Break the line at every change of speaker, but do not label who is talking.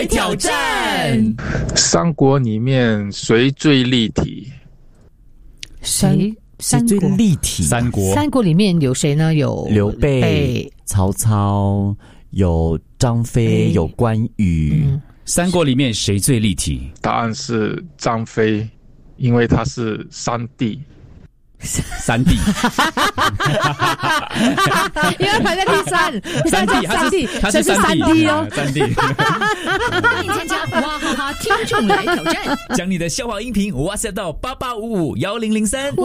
来挑战。
三国里面谁最立体？
谁最立体？
三
国里面有谁呢？有
刘备、曹操，有张飞，有关羽。
三国里面谁最立体？
答案是张飞，因为他是三弟。
三弟，
因为排在第三，
他是三弟哦，三弟。
欢迎参加哇哈哈听众来挑战，
将你的笑话音频 WhatsApp 到88551003。